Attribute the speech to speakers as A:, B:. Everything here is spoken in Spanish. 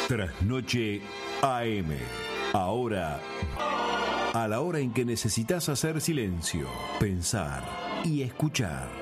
A: Trasnoche AM. Ahora, a la hora en que necesitas hacer silencio, pensar y escuchar.